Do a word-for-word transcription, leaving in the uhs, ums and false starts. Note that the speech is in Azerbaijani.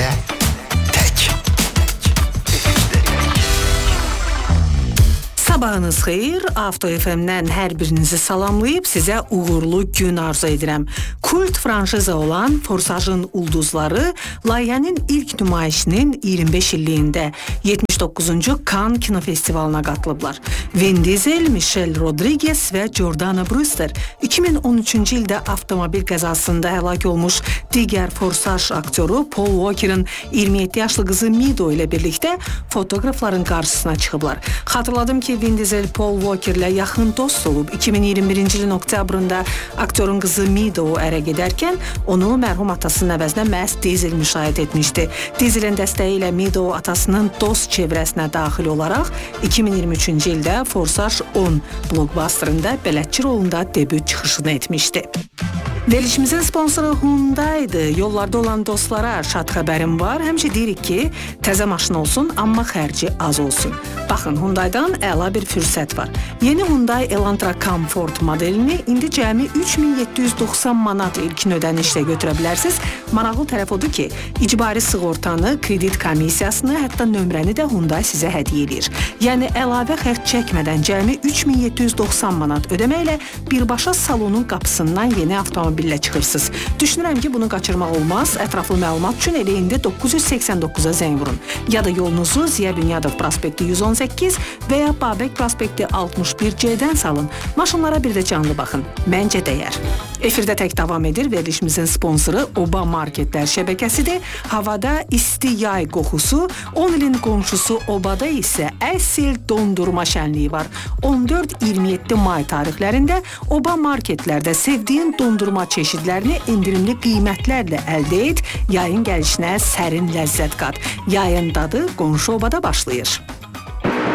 efirdə tək. Sabahınız xeyir, Avto F M-dən hər birinizi salamlayıb sizə uğurlu gün arzu edirəm. Kult franşiza olan Forsajın Ulduzları layihənin ilk nümayişinin iyirmi beş illiyində yetmiş doqquzuncu Cannes kinofestivalına qatılıblar. Vin Diesel, Michelle Rodriguez və Jordana Brewster iki min on üçüncü ildə avtomobil qəzasında həlak olmuş digər Forsaj aktyoru Paul Walker'ın iyirmi yeddi yaşlı qızı Mido ilə birlikdə fotoqrafların qarşısına çıxıblar. Xatırladım ki, Vin Diesel Paul Walker'lə yaxın dost olub. iki min iyirmi birinci ilin oktyabrında aktyorun qızı Mido ərə gedərkən onu mərhum atasının əvəzinə məhz Diesel müşahidə etmişdi. Dieselin dəstəyi ilə Mido atasının dost çevrəsinə daxil olaraq iki min iyirmi üçüncü ildə Forsaj on blockbusterında bələdçi rolunda debüt çıxışını etmişdi. Verilişimizin sponsoru Hyundai'dir. Yollarda olan dostlara şad xəbərim var. Həmişə deyirik ki, təzə maşın olsun, amma xərci az olsun. Baxın, Hyundai'dan əla bir fürsət var. Yeni Hyundai Elantra Comfort modelini indi cəmi üç min yeddi yüz doxsan manat ilkin ödənişlə götürə bilərsiniz. Maraqlı tərəf odur ki, icbari sığortanı, kredit komissiyasını, hətta nömrəni də Hyundai sizə hədiyyə edir. Yəni əlavə xərc çəkmədən cəmi üç min yeddi yüz doxsan manat ödəməklə birbaşa salonun qapısından yeni avtomobillə çıxırsınız. Düşünürəm ki, bunu qaçırmaq olmaz. Ətraflı məlumat üçün elə indi doqquz yüz səksən doqquza zəng vurun. Ya da yolunuzu Ziya Bünyadov prospekti yüz on səkkiz və ya Babək prospekti altmış bir C-dən salın. Maşınlara bir də canlı baxın. Məncə dəyər. Efirdə tək davam edir. Verilişimizin sponsoru Oba Marketlər şəbəkəsidir. Havada isti yay qoxusu, on ilin qonşusu Obada isə əsl dondurma şənliyi var. on dörd iyirmi yeddi may tarixlərində Oba Marketlərdə sevdiyin dondurma çeşidlərini endirimli qiymətlərlə əldə et, yayın gəlişinə sərin ləzzət qat. Yayın dadı qonşu Obada başlayır.